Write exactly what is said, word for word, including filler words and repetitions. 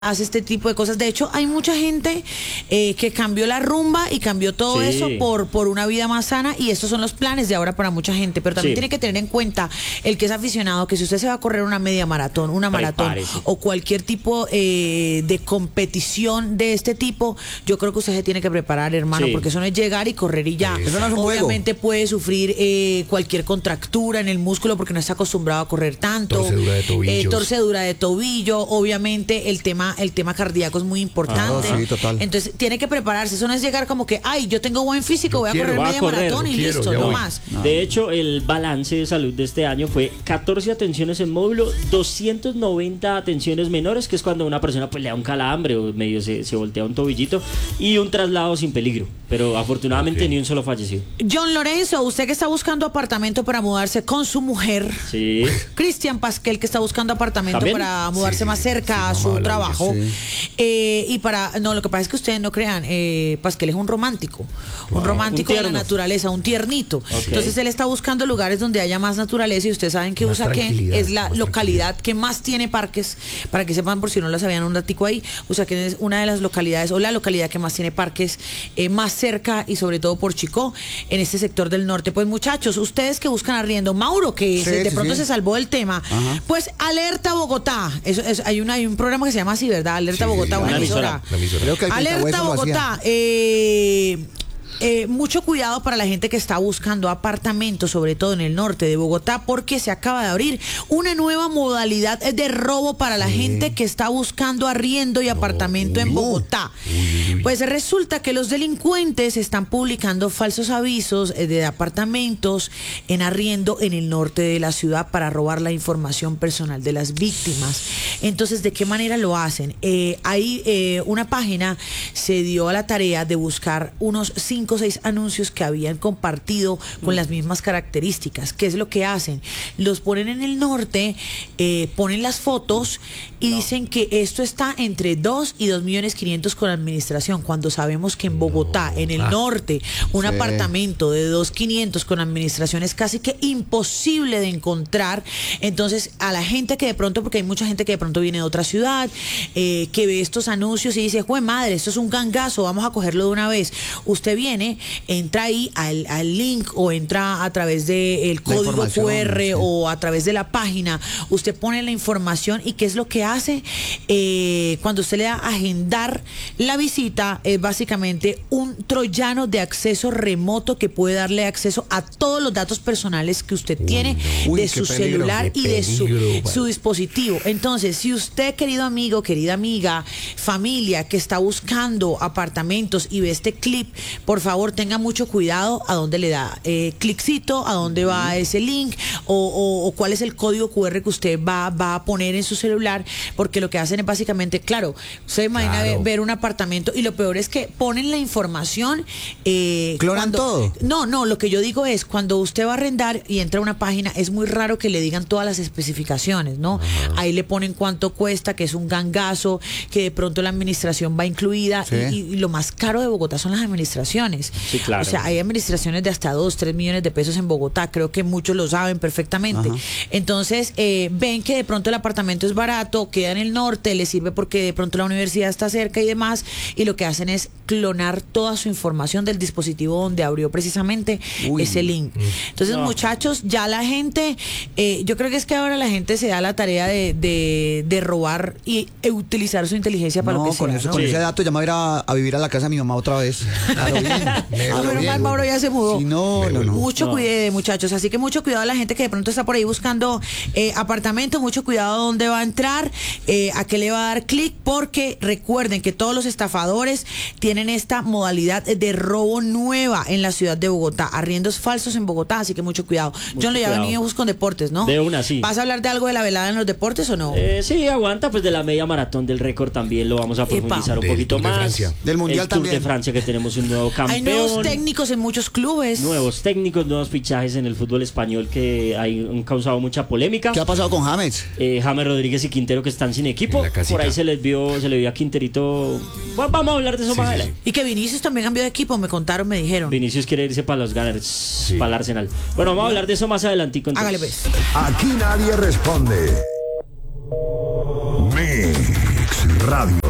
hace este tipo de cosas. De hecho, hay mucha gente eh, que cambió la rumba y cambió todo Sí. eso por, por una vida más sana, y estos son los planes de ahora para mucha gente. Pero también Sí. tiene que tener en cuenta el que es aficionado, que si usted se va a correr una media maratón, una maratón Prepárese. o cualquier tipo eh, de competición de este tipo, yo creo que usted se tiene que preparar, hermano, Sí. porque eso no es llegar y correr y ya. Eso no es un juego. Obviamente puede sufrir eh, cualquier contractura en el músculo porque no está acostumbrado a correr tanto. Torcedura de tobillos. Eh, torcedura de tobillo, obviamente el tema el tema cardíaco es muy importante. Ah, sí, total. Entonces tiene que prepararse. Eso no es llegar como que, ay, yo tengo buen físico, voy a quiero, correr voy a media correr, maratón y quiero, listo, ya no voy. más. De hecho, el balance de salud de este año fue catorce atenciones en módulo, doscientas noventa atenciones menores, que es cuando una persona pues le da un calambre o medio se, se voltea un tobillito, y un traslado sin peligro. Pero afortunadamente ni un solo fallecido. John Lorenzo, usted que está buscando apartamento para mudarse con su mujer. Sí. Cristian Pasquel, que está buscando apartamento ¿También? para mudarse Sí, más cerca sí, a su vamos a hablar, trabajo. sí. Eh, y para, no, lo que pasa es que ustedes no crean, eh, Pasquel es un romántico, un romántico Un de la tierno. naturaleza, un tiernito. Entonces él está buscando lugares donde haya más naturaleza, y ustedes saben que Más usa que tranquilidad, es la más localidad que más tiene parques, para que sepan por si no lo sabían un ratico ahí. O sea que es una de las localidades o la localidad que más tiene parques eh, más cerca, y sobre todo por Chicó, en este sector del norte. Pues muchachos, ustedes que buscan arriendo, Mauro, que Sí, se- de sí, pronto sí. se salvó del tema, Ajá. pues Alerta Bogotá. Eso, eso- hay, una, hay un programa que se llama así, ¿verdad? Alerta Sí, Bogotá, sí, una la emisora. emisora. La emisora. Creo que el Alerta Pentahueso lo hacía. Bogotá. Eh, eh, mucho cuidado para la gente que está buscando apartamentos, sobre todo en el norte de Bogotá, porque se acaba de abrir una nueva modalidad de robo para la gente que está buscando arriendo y apartamento en Uy. Bogotá. Uy, uy. Pues resulta que los delincuentes están publicando falsos avisos eh, de apartamentos en arriendo en el norte de la ciudad para robar la información personal de las víctimas. Entonces, ¿de qué manera lo hacen? Eh, ahí eh, una página se dio a la tarea de buscar unos cinco o seis anuncios que habían compartido con las mismas características. ¿Qué es lo que hacen? Los ponen en el norte, eh, ponen las fotos y dicen que esto está entre dos y dos millones quinientos con administración, cuando sabemos que en Bogotá, en el norte, un Sí. apartamento de dos quinientos con administración es casi que imposible de encontrar. Entonces, a la gente que de pronto, porque hay mucha gente que de pronto viene de otra ciudad, eh, que ve estos anuncios y dice, ¡jue madre, esto es un gangazo, vamos a cogerlo de una vez! Usted viene, entra ahí al, al link, o entra a través del código información, Q R, sí. o a través de la página, usted pone la información. ¿Y qué es lo que hace? Eh, cuando usted le da a agendar la visita, es básicamente un troyano de acceso remoto que puede darle acceso a todos los datos personales que usted tiene no. Uy, de qué su peligro, celular qué y de su, peligro, su dispositivo. Entonces, si usted, querido amigo, querida amiga, familia que está buscando apartamentos y ve este clip, por favor tenga mucho cuidado a dónde le da eh, cliccito, a dónde va ese link, o, o- o cuál es el código Q R que usted va, va a poner en su celular, porque lo que hacen es básicamente, claro, usted imagina Claro. ver, ver un apartamento, y lo peor es que ponen la información. Eh, ¿Clonan cuando- todo? No, no, lo que yo digo es, cuando usted va a arrendar y entra a una página, es muy raro que le digan todas las especificaciones, ¿no? Ahí le ponen cuánto cuesta, que es un gangazo, que de pronto la administración va incluida, Sí. y, y lo más caro de Bogotá son las administraciones. Sí, claro. O sea, hay administraciones de hasta dos, tres millones de pesos en Bogotá, creo que muchos lo saben perfectamente. Ajá. Entonces, eh, ven que de pronto el apartamento es barato, queda en el norte, le sirve porque de pronto la universidad está cerca y demás, y lo que hacen es clonar toda su información del dispositivo donde abrió precisamente Uy. ese link. Entonces, No. muchachos, ya la gente, eh, yo creo que es que ahora la gente se da la tarea de, de, de robar y eh, utilizar su inteligencia para No, lo que con, sea, eso, ¿no? con Sí. ese dato ya me voy a ir a, a vivir a la casa de mi mamá otra vez. A lo bien. Ah, a lo menos bien. mal, Mauro ya se mudó. Sí, no, no, no. Mucho No. cuidado, muchachos. Así que mucho cuidado a la gente que de pronto está por ahí buscando eh, apartamento. Mucho cuidado a dónde va a entrar, eh, a qué le va a dar clic, porque recuerden que todos los estafadores tienen esta modalidad de robo nueva en la ciudad de Bogotá. Arriendos falsos en Bogotá, así que mucho cuidado. John, le ya cuidado. venimos con deportes, ¿no? De una, sí. ¿Vas a hablar de algo de la velada en los deportes o no? Eh, sí, aguanta, pues de la media maratón del récord también lo vamos a profundizar un Del poquito Tour de más. Francia. Del Mundial el Tour también. de Francia, que tenemos un nuevo campeón. Hay nuevos técnicos en muchos clubes. Nuevos técnicos, nuevos fichajes en el fútbol español que hay, han causado mucha polémica. ¿Qué ha pasado con James? Eh, James Rodríguez y Quintero, que están sin equipo. En la casita. Por ahí se les vio, se le vio a Quinterito. Bueno, vamos a hablar de eso más adelante. Y que Vinicius también cambió de equipo, me contaron, me dijeron. Vinicius quiere irse para los Gunners, para el Arsenal. Bueno, vamos a hablar de eso más adelantico. entonces. Hágale pues. Aquí nadie responde. Mix Radio.